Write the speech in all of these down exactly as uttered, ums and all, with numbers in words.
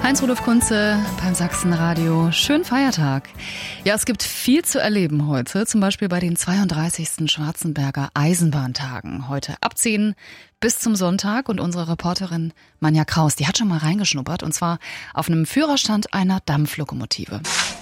Heinz-Rudolf Kunze beim Sachsenradio. Schönen Feiertag. Ja, es gibt viel zu erleben heute, zum Beispiel bei den zweiunddreißigsten Schwarzenberger Eisenbahntagen. Heute ab zehn bis zum Sonntag und unsere Reporterin Manja Kraus, die hat schon mal reingeschnuppert und zwar auf einem Führerstand einer Dampflokomotive.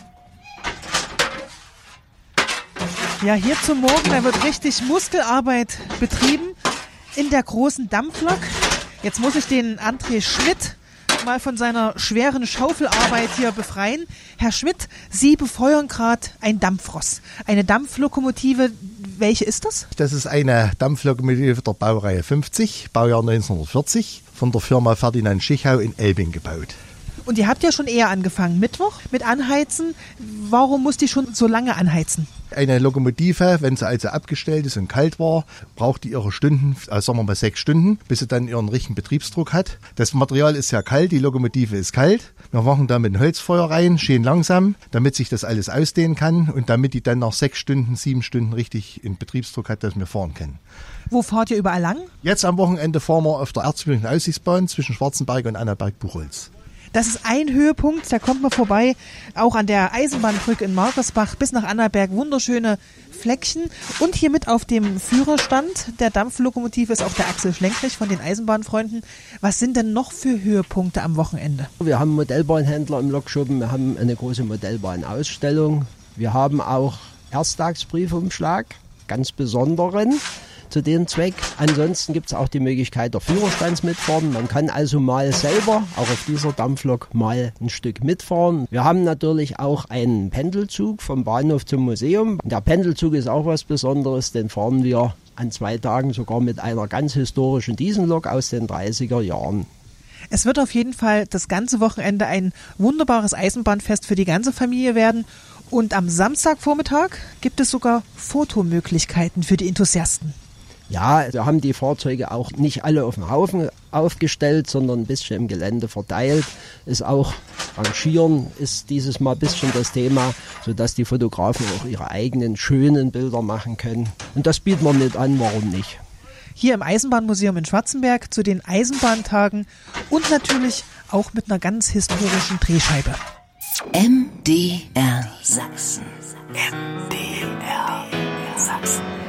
Ja, hier zum Morgen, da wird richtig Muskelarbeit betrieben in der großen Dampflok. Jetzt muss ich den André Schmidt mal von seiner schweren Schaufelarbeit hier befreien. Herr Schmidt, Sie befeuern gerade ein Dampfross, eine Dampflokomotive. Welche ist das? Das ist eine Dampflokomotive der Baureihe fünfzig, Baujahr neunzehnhundertvierzig, von der Firma Ferdinand Schichau in Elbing gebaut. Und ihr habt ja schon eher angefangen, Mittwoch mit Anheizen. Warum muss die schon so lange anheizen? Eine Lokomotive, wenn sie also abgestellt ist und kalt war, braucht die ihre Stunden, also sagen wir mal sechs Stunden, bis sie dann ihren richtigen Betriebsdruck hat. Das Material ist ja kalt, die Lokomotive ist kalt. Wir machen da mit ein Holzfeuer rein, schön langsam, damit sich das alles ausdehnen kann und damit die dann nach sechs Stunden, sieben Stunden richtig in Betriebsdruck hat, dass wir fahren können. Wo fahrt ihr überall lang? Jetzt am Wochenende fahren wir auf der Erzgebirgischen Aussichtsbahn zwischen Schwarzenberg und Annaberg-Buchholz. Das ist ein Höhepunkt, da kommt man vorbei, auch an der Eisenbahnbrücke in Markersbach bis nach Annaberg, wunderschöne Fleckchen. Und hier mit auf dem Führerstand der Dampflokomotive ist auch der Axel Schlenkrich von den Eisenbahnfreunden. Was sind denn noch für Höhepunkte am Wochenende? Wir haben Modellbahnhändler im Lokschuppen, wir haben eine große Modellbahnausstellung. Wir haben auch Ersttagsbriefumschlag, ganz besonderen. Zu dem Zweck. Ansonsten gibt es auch die Möglichkeit der Führerstandsmitfahren. Man kann also mal selber, auch auf dieser Dampflok, mal ein Stück mitfahren. Wir haben natürlich auch einen Pendelzug vom Bahnhof zum Museum. Der Pendelzug ist auch was Besonderes, den fahren wir an zwei Tagen sogar mit einer ganz historischen Diesellok aus den dreißiger Jahren. Es wird auf jeden Fall das ganze Wochenende ein wunderbares Eisenbahnfest für die ganze Familie werden. Und am Samstagvormittag gibt es sogar Fotomöglichkeiten für die Enthusiasten. Ja, wir haben die Fahrzeuge auch nicht alle auf dem Haufen aufgestellt, sondern ein bisschen im Gelände verteilt. Ist auch Rangieren ist dieses Mal ein bisschen das Thema, sodass die Fotografen auch ihre eigenen schönen Bilder machen können. Und das bieten wir mit an, warum nicht? Hier im Eisenbahnmuseum in Schwarzenberg zu den Eisenbahntagen und natürlich auch mit einer ganz historischen Drehscheibe. M D R Sachsen. M D R Sachsen.